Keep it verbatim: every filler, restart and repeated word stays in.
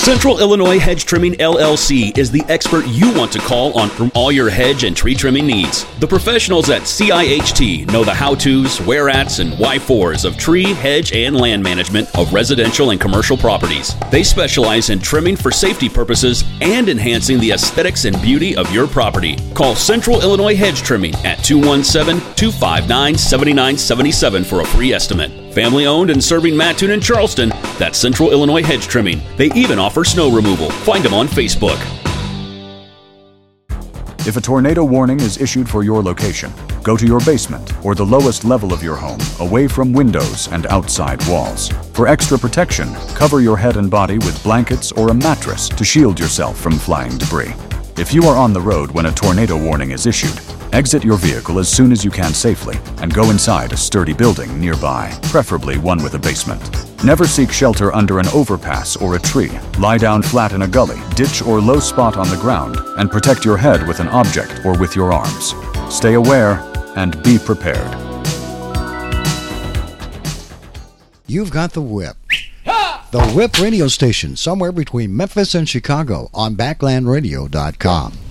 Central Illinois Hedge Trimming L L C is the expert you want to call on for all your hedge and tree trimming needs. The professionals at C I H T know the how-tos, where-ats, and why-fors of tree, hedge, and land management of residential and commercial properties. They specialize in trimming for safety purposes and enhancing the aesthetics and beauty of your property. Call Central Illinois Hedge Trimming at two one seven, two five nine, seven nine seven seven for a free estimate. Family owned and serving Mattoon and Charleston, that's Central Illinois Hedge Trimming. They even offer snow removal. Find them on Facebook. If a tornado warning is issued for your location, go to your basement or the lowest level of your home, away from windows and outside walls. For extra protection, cover your head and body with blankets or a mattress to shield yourself from flying debris. If you are on the road when a tornado warning is issued, exit your vehicle as soon as you can safely and go inside a sturdy building nearby, preferably one with a basement. Never seek shelter under an overpass or a tree. Lie down flat in a gully, ditch, or low spot on the ground and protect your head with an object or with your arms. Stay aware and be prepared. You've got the Whip. The Whip radio station, somewhere between Memphis and Chicago on backland radio dot com.